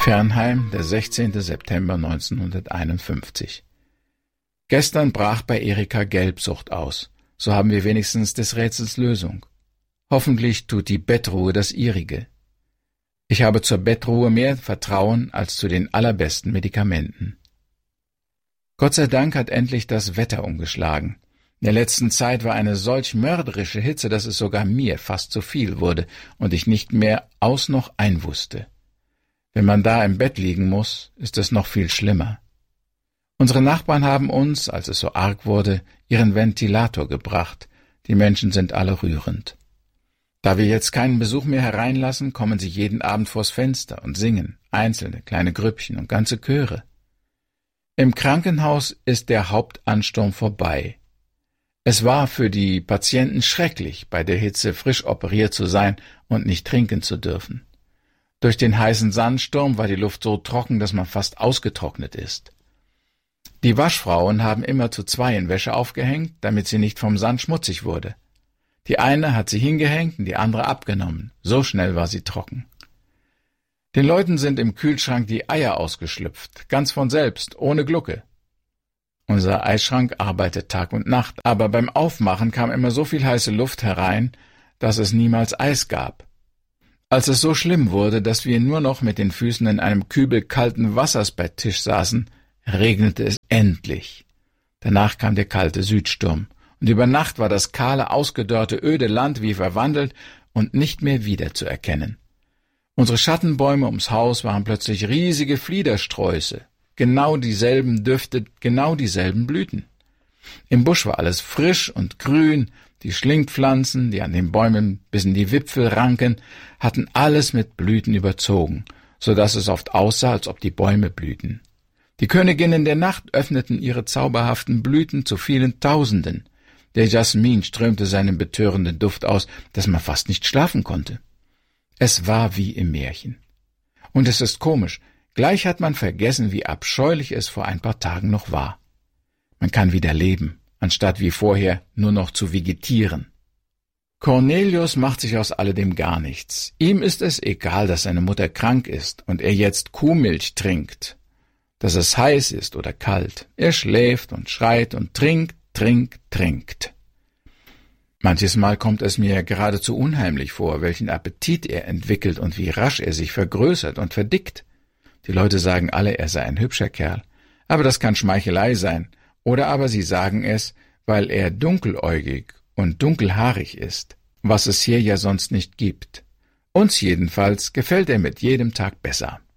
Fernheim, der 16. September 1951. Gestern brach bei Erika Gelbsucht aus. So haben wir wenigstens des Rätsels Lösung. Hoffentlich tut die Bettruhe das ihrige. Ich habe zur Bettruhe mehr Vertrauen als zu den allerbesten Medikamenten. Gott sei Dank hat endlich das Wetter umgeschlagen. In der letzten Zeit war eine solch mörderische Hitze, dass es sogar mir fast zu viel wurde und ich nicht mehr aus noch ein wusste. Wenn man da im Bett liegen muss, ist es noch viel schlimmer. Unsere Nachbarn haben uns, als es so arg wurde, ihren Ventilator gebracht. Die Menschen sind alle rührend. Da wir jetzt keinen Besuch mehr hereinlassen, kommen sie jeden Abend vors Fenster und singen, einzelne kleine Grüppchen und ganze Chöre. Im Krankenhaus ist der Hauptansturm vorbei. Es war für die Patienten schrecklich, bei der Hitze frisch operiert zu sein und nicht trinken zu dürfen. Durch den heißen Sandsturm war die Luft so trocken, dass man fast ausgetrocknet ist. Die Waschfrauen haben immer zu zweien Wäsche aufgehängt, damit sie nicht vom Sand schmutzig wurde. Die eine hat sie hingehängt und die andere abgenommen. So schnell war sie trocken. Den Leuten sind im Kühlschrank die Eier ausgeschlüpft, ganz von selbst, ohne Glucke. Unser Eisschrank arbeitet Tag und Nacht, aber beim Aufmachen kam immer so viel heiße Luft herein, dass es niemals Eis gab. Als es so schlimm wurde, dass wir nur noch mit den Füßen in einem Kübel kalten Wassers bei Tisch saßen, regnete es endlich. Danach kam der kalte Südsturm, und über Nacht war das kahle, ausgedörrte, öde Land wie verwandelt und nicht mehr wiederzuerkennen. Unsere Schattenbäume ums Haus waren plötzlich riesige Fliedersträuße, genau dieselben Düfte, genau dieselben Blüten. Im Busch war alles frisch und grün, die Schlingpflanzen, die an den Bäumen bis in die Wipfel ranken, hatten alles mit Blüten überzogen, so dass es oft aussah, als ob die Bäume blühten. Die Königinnen der Nacht öffneten ihre zauberhaften Blüten zu vielen Tausenden. Der Jasmin strömte seinen betörenden Duft aus, dass man fast nicht schlafen konnte. Es war wie im Märchen. Und es ist komisch, gleich hat man vergessen, wie abscheulich es vor ein paar Tagen noch war. Man kann wieder leben, anstatt wie vorher nur noch zu vegetieren. Cornelius macht sich aus alledem gar nichts. Ihm ist es egal, dass seine Mutter krank ist und er jetzt Kuhmilch trinkt, dass es heiß ist oder kalt. Er schläft und schreit und trinkt. Manches Mal kommt es mir geradezu unheimlich vor, welchen Appetit er entwickelt und wie rasch er sich vergrößert und verdickt. Die Leute sagen alle, er sei ein hübscher Kerl, aber das kann Schmeichelei sein, oder aber sie sagen es, weil er dunkeläugig und dunkelhaarig ist, was es hier ja sonst nicht gibt. Uns jedenfalls gefällt er mit jedem Tag besser.